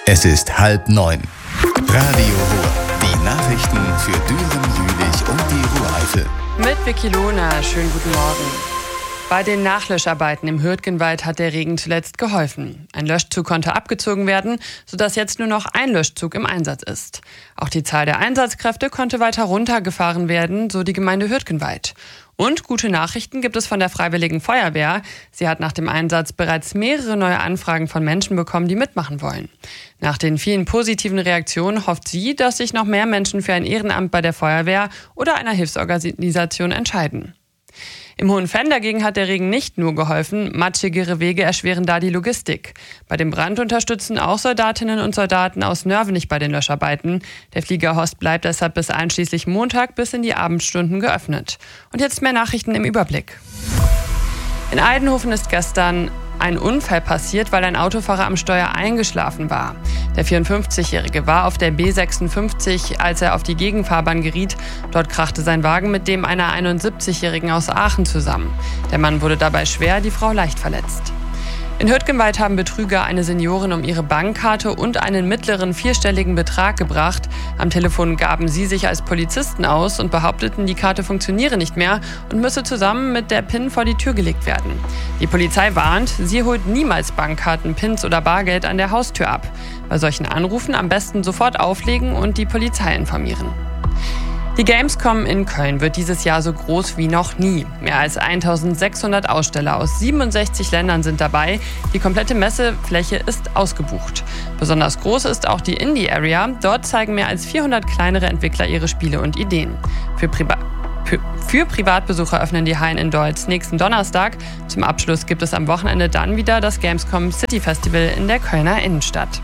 Es ist 8:30. Radio Ruhr. Die Nachrichten für Düren, Jülich und die Ruhr-Eifel. Mit Vicky Lohner. Schönen guten Morgen. Bei den Nachlöscharbeiten im Hürtgenwald hat der Regen zuletzt geholfen. Ein Löschzug konnte abgezogen werden, sodass jetzt nur noch ein Löschzug im Einsatz ist. Auch die Zahl der Einsatzkräfte konnte weiter runtergefahren werden, so die Gemeinde Hürtgenwald. Und gute Nachrichten gibt es von der Freiwilligen Feuerwehr. Sie hat nach dem Einsatz bereits mehrere neue Anfragen von Menschen bekommen, die mitmachen wollen. Nach den vielen positiven Reaktionen hofft sie, dass sich noch mehr Menschen für ein Ehrenamt bei der Feuerwehr oder einer Hilfsorganisation entscheiden. Im Hohenfenn dagegen hat der Regen nicht nur geholfen, matschigere Wege erschweren da die Logistik. Bei dem Brand unterstützen auch Soldatinnen und Soldaten aus Nörvenich bei den Löscharbeiten. Der Flieger Horst bleibt deshalb bis einschließlich Montag bis in die Abendstunden geöffnet. Und jetzt mehr Nachrichten im Überblick. In Eidenhofen ist gestern ein Unfall passiert, weil ein Autofahrer am Steuer eingeschlafen war. Der 54-Jährige war auf der B56, als er auf die Gegenfahrbahn geriet. Dort krachte sein Wagen mit dem einer 71-Jährigen aus Aachen zusammen. Der Mann wurde dabei schwer, die Frau leicht verletzt. In Hürtgenwald haben Betrüger eine Seniorin um ihre Bankkarte und einen mittleren vierstelligen Betrag gebracht. Am Telefon gaben sie sich als Polizisten aus und behaupteten, die Karte funktioniere nicht mehr und müsse zusammen mit der PIN vor die Tür gelegt werden. Die Polizei warnt, sie holt niemals Bankkarten, PINs oder Bargeld an der Haustür ab. Bei solchen Anrufen am besten sofort auflegen und die Polizei informieren. Die Gamescom in Köln wird dieses Jahr so groß wie noch nie. Mehr als 1600 Aussteller aus 67 Ländern sind dabei. Die komplette Messefläche ist ausgebucht. Besonders groß ist auch die Indie Area. Dort zeigen mehr als 400 kleinere Entwickler ihre Spiele und Ideen. Für Privatbesucher öffnen die Hallen in Deutz nächsten Donnerstag. Zum Abschluss gibt es am Wochenende dann wieder das Gamescom City Festival in der Kölner Innenstadt.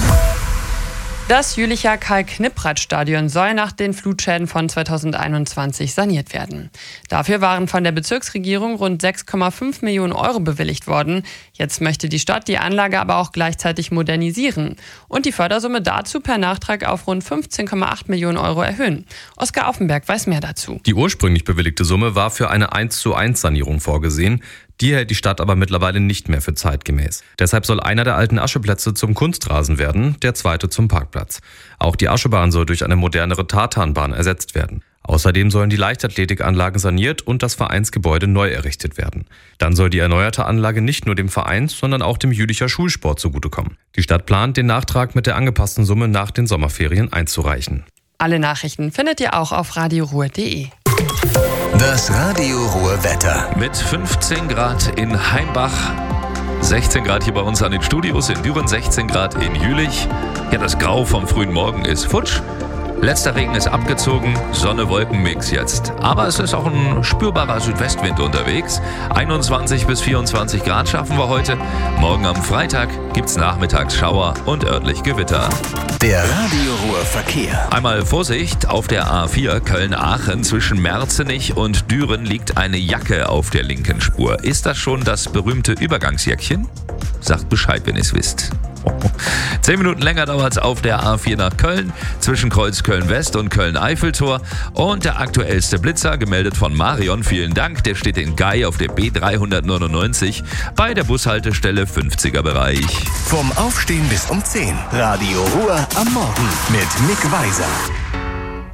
Das Jülicher Karl-Knipprath-Stadion soll nach den Flutschäden von 2021 saniert werden. Dafür waren von der Bezirksregierung rund 6,5 Millionen Euro bewilligt worden. Jetzt möchte die Stadt die Anlage aber auch gleichzeitig modernisieren und die Fördersumme dazu per Nachtrag auf rund 15,8 Millionen Euro erhöhen. Oskar Auffenberg weiß mehr dazu. Die ursprünglich bewilligte Summe war für eine 1:1 Sanierung vorgesehen. Die hält die Stadt aber mittlerweile nicht mehr für zeitgemäß. Deshalb soll einer der alten Ascheplätze zum Kunstrasen werden, der zweite zum Parkplatz. Auch die Aschebahn soll durch eine modernere Tartanbahn ersetzt werden. Außerdem sollen die Leichtathletikanlagen saniert und das Vereinsgebäude neu errichtet werden. Dann soll die erneuerte Anlage nicht nur dem Verein, sondern auch dem Jülicher Schulsport zugutekommen. Die Stadt plant, den Nachtrag mit der angepassten Summe nach den Sommerferien einzureichen. Alle Nachrichten findet ihr auch auf radioruhr.de. Das Radio Ruhr Wetter. Mit 15 Grad in Heimbach, 16 Grad hier bei uns an den Studios, in Düren 16 Grad in Jülich. Ja, das Grau vom frühen Morgen ist futsch. Letzter Regen ist abgezogen, Sonne-Wolken-Mix jetzt. Aber es ist auch ein spürbarer Südwestwind unterwegs. 21 bis 24 Grad schaffen wir heute. Morgen am Freitag gibt's nachmittags Schauer und örtlich Gewitter. Der Radio Ruhr Verkehr. Einmal Vorsicht, auf der A4 Köln-Aachen zwischen Merzenich und Düren liegt eine Jacke auf der linken Spur. Ist das schon das berühmte Übergangsjäckchen? Sagt Bescheid, wenn ihr es wisst. 10 Minuten länger dauert es auf der A4 nach Köln, zwischen Kreuz Köln-West und Köln-Eiffeltor. Und der aktuellste Blitzer, gemeldet von Marion, vielen Dank, der steht in Gei auf der B399 bei der Bushaltestelle 50er Bereich. Vom Aufstehen bis um 10. Radio Ruhr am Morgen mit Mick Weiser.